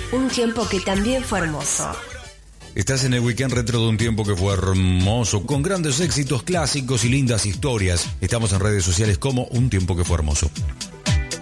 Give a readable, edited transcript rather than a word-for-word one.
Un tiempo que también fue hermoso. Estás en el Weekend Retro de un tiempo que fue hermoso, con grandes éxitos clásicos y lindas historias. Estamos en redes sociales como Un Tiempo que fue hermoso.